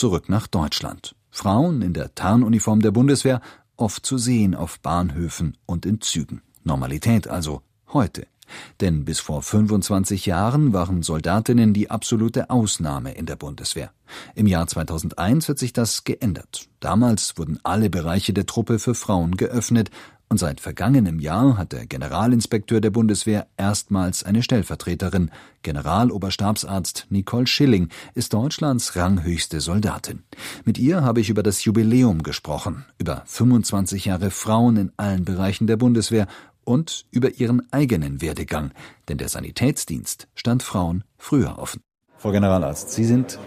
zurück nach Deutschland. Frauen in der Tarnuniform der Bundeswehr, oft zu sehen auf Bahnhöfen und in Zügen. Normalität also heute. Denn bis vor 25 Jahren waren Soldatinnen die absolute Ausnahme in der Bundeswehr. Im Jahr 2001 hat sich das geändert. Damals wurden alle Bereiche der Truppe für Frauen geöffnet und seit vergangenem Jahr hat der Generalinspekteur der Bundeswehr erstmals eine Stellvertreterin. Generaloberstabsarzt Nicole Schilling ist Deutschlands ranghöchste Soldatin. Mit ihr habe ich über das Jubiläum gesprochen, über 25 Jahre Frauen in allen Bereichen der Bundeswehr und über ihren eigenen Werdegang, denn der Sanitätsdienst stand Frauen früher offen. Frau Generalarzt, Sie sind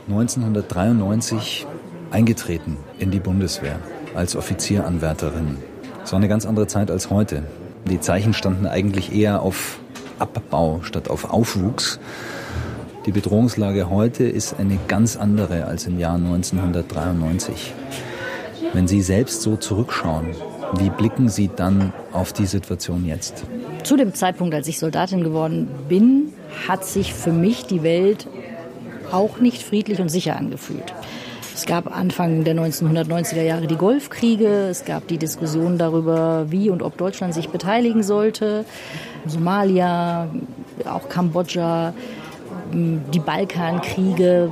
1993 eingetreten in die Bundeswehr als Offizieranwärterin. Es war eine ganz andere Zeit als heute. Die Zeichen standen eigentlich eher auf Abbau statt auf Aufwuchs. Die Bedrohungslage heute ist eine ganz andere als im Jahr 1993. Wenn Sie selbst so zurückschauen, wie blicken Sie dann auf die Situation jetzt? Zu dem Zeitpunkt, als ich Soldatin geworden bin, hat sich für mich die Welt auch nicht friedlich und sicher angefühlt. Es gab Anfang der 1990er Jahre die Golfkriege, es gab die Diskussion darüber, wie und ob Deutschland sich beteiligen sollte. Somalia, auch Kambodscha, die Balkankriege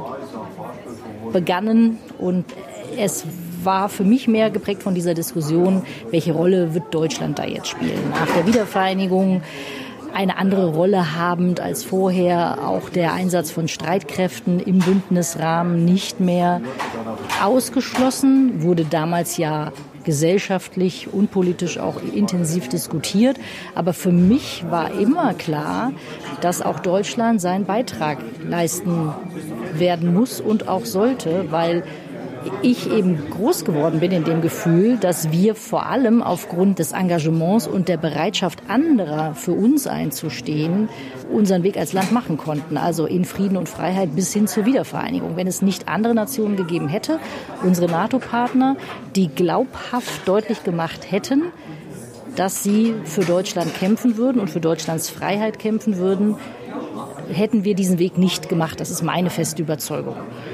begannen und es war für mich mehr geprägt von dieser Diskussion, welche Rolle wird Deutschland da jetzt spielen. Nach der Wiedervereinigung eine andere Rolle habend als vorher, auch der Einsatz von Streitkräften im Bündnisrahmen nicht mehr ausgeschlossen, wurde damals ja gesellschaftlich und politisch auch intensiv diskutiert. Aber für mich war immer klar, dass auch Deutschland seinen Beitrag leisten werden muss und auch sollte, weil ich eben groß geworden bin in dem Gefühl, dass wir vor allem aufgrund des Engagements und der Bereitschaft anderer für uns einzustehen, unseren Weg als Land machen konnten. Also in Frieden und Freiheit bis hin zur Wiedervereinigung. Wenn es nicht andere Nationen gegeben hätte, unsere NATO-Partner, die glaubhaft deutlich gemacht hätten, dass sie für Deutschland kämpfen würden und für Deutschlands Freiheit kämpfen würden, hätten wir diesen Weg nicht gemacht. Das ist meine feste Überzeugung.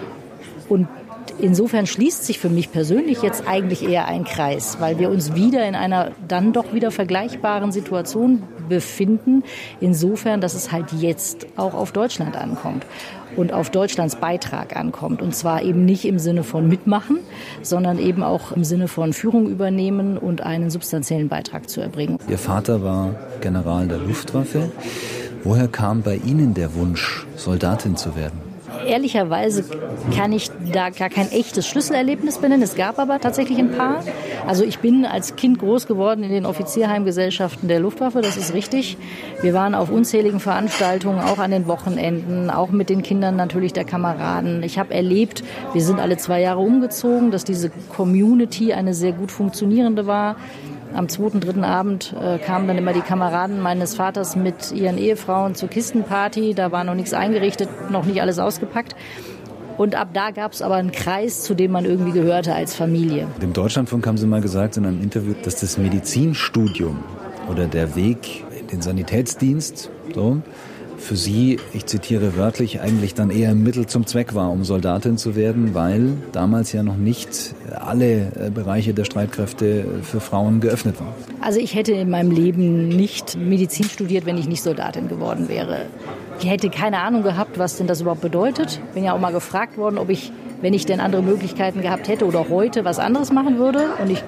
Und insofern schließt sich für mich persönlich jetzt eigentlich eher ein Kreis, weil wir uns wieder in einer dann doch wieder vergleichbaren Situation befinden. Insofern, dass es halt jetzt auch auf Deutschland ankommt und auf Deutschlands Beitrag ankommt. Und zwar eben nicht im Sinne von mitmachen, sondern eben auch im Sinne von Führung übernehmen und einen substanziellen Beitrag zu erbringen. Ihr Vater war General der Luftwaffe. Woher kam bei Ihnen der Wunsch, Soldatin zu werden? Ehrlicherweise kann ich da gar kein echtes Schlüsselerlebnis benennen. Es gab aber tatsächlich ein paar. Also ich bin als Kind groß geworden in den Offizierheimgesellschaften der Luftwaffe, das ist richtig. Wir waren auf unzähligen Veranstaltungen, auch an den Wochenenden, auch mit den Kindern natürlich der Kameraden. Ich habe erlebt, wir sind alle 2 Jahre umgezogen, dass diese Community eine sehr gut funktionierende war. Am 2., 3. Abend kamen dann immer die Kameraden meines Vaters mit ihren Ehefrauen zur Kistenparty. Da war noch nichts eingerichtet, noch nicht alles ausgepackt. Und ab da gab es aber einen Kreis, zu dem man irgendwie gehörte als Familie. Dem Deutschlandfunk haben Sie mal gesagt in einem Interview, dass das Medizinstudium oder der Weg in den Sanitätsdienst für Sie, ich zitiere wörtlich, eigentlich dann eher ein Mittel zum Zweck war, um Soldatin zu werden, weil damals ja noch nicht alle Bereiche der Streitkräfte für Frauen geöffnet waren. Also ich hätte in meinem Leben nicht Medizin studiert, wenn ich nicht Soldatin geworden wäre. Ich hätte keine Ahnung gehabt, was denn das überhaupt bedeutet. Bin ja auch mal gefragt worden, ob ich, wenn ich denn andere Möglichkeiten gehabt hätte oder heute was anderes machen würde.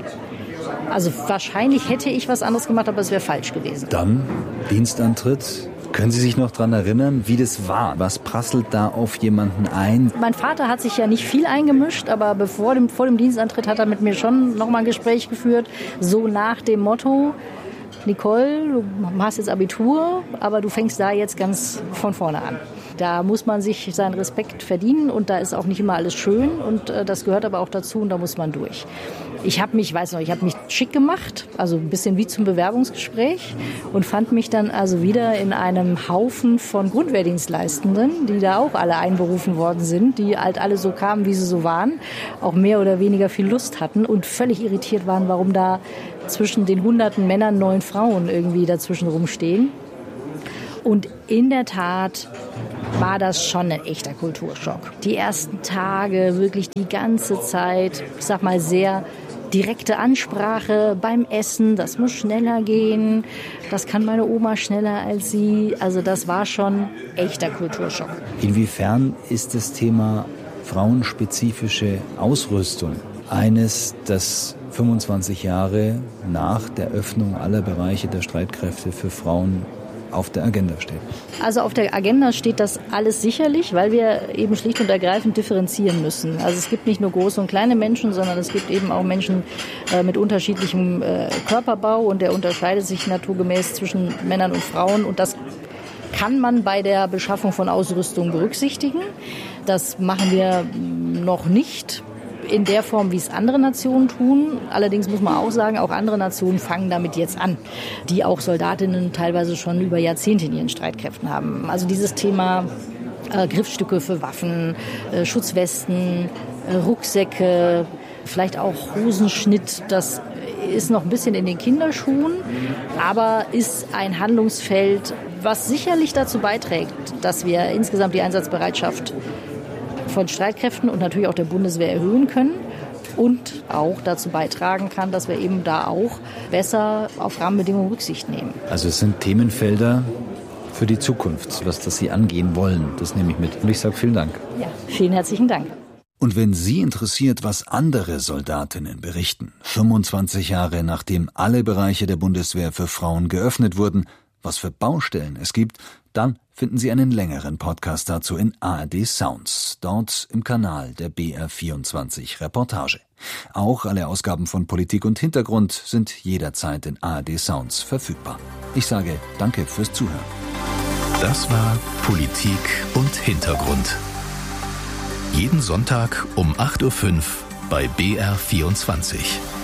Also wahrscheinlich hätte ich was anderes gemacht, aber es wäre falsch gewesen. Dann Dienstantritt. Können Sie sich noch daran erinnern, wie das war? Was prasselt da auf jemanden ein? Mein Vater hat sich ja nicht viel eingemischt, aber vor dem Dienstantritt hat er mit mir schon noch mal ein Gespräch geführt, so nach dem Motto: Nicole, du hast jetzt Abitur, aber du fängst da jetzt ganz von vorne an. Da muss man sich seinen Respekt verdienen und da ist auch nicht immer alles schön und das gehört aber auch dazu und da muss man durch. Ich habe mich schick gemacht, also ein bisschen wie zum Bewerbungsgespräch und fand mich dann also wieder in einem Haufen von Grundwehrdienstleistenden, die da auch alle einberufen worden sind, die halt alle so kamen, wie sie so waren, auch mehr oder weniger viel Lust hatten und völlig irritiert waren, warum da zwischen den hunderten Männern 9 Frauen irgendwie dazwischen rumstehen. Und in der Tat war das schon ein echter Kulturschock. Die ersten Tage, wirklich die ganze Zeit, ich sag mal sehr direkte Ansprache beim Essen, das muss schneller gehen, das kann meine Oma schneller als sie. Also das war schon echter Kulturschock. Inwiefern ist das Thema frauenspezifische Ausrüstung eines, das 25 Jahre nach der Öffnung aller Bereiche der Streitkräfte für Frauen auf der Agenda steht? Also auf der Agenda steht das alles sicherlich, weil wir eben schlicht und ergreifend differenzieren müssen. Also es gibt nicht nur große und kleine Menschen, sondern es gibt eben auch Menschen mit unterschiedlichem Körperbau und der unterscheidet sich naturgemäß zwischen Männern und Frauen und das kann man bei der Beschaffung von Ausrüstung berücksichtigen. Das machen wir noch nicht in der Form, wie es andere Nationen tun. Allerdings muss man auch sagen, auch andere Nationen fangen damit jetzt an, die auch Soldatinnen teilweise schon über Jahrzehnte in ihren Streitkräften haben. Also dieses Thema Griffstücke für Waffen, Schutzwesten, Rucksäcke, vielleicht auch Hosenschnitt, das ist noch ein bisschen in den Kinderschuhen, aber ist ein Handlungsfeld, was sicherlich dazu beiträgt, dass wir insgesamt die Einsatzbereitschaft von Streitkräften und natürlich auch der Bundeswehr erhöhen können und auch dazu beitragen kann, dass wir eben da auch besser auf Rahmenbedingungen Rücksicht nehmen. Also es sind Themenfelder für die Zukunft, was das Sie angehen wollen. Das nehme ich mit. Und ich sage vielen Dank. Ja, vielen herzlichen Dank. Und wenn Sie interessiert, was andere Soldatinnen berichten, 25 Jahre nachdem alle Bereiche der Bundeswehr für Frauen geöffnet wurden, was für Baustellen es gibt, dann finden Sie einen längeren Podcast dazu in ARD Sounds, dort im Kanal der BR24 Reportage. Auch alle Ausgaben von Politik und Hintergrund sind jederzeit in ARD Sounds verfügbar. Ich sage danke fürs Zuhören. Das war Politik und Hintergrund. Jeden Sonntag um 8:05 Uhr bei BR24.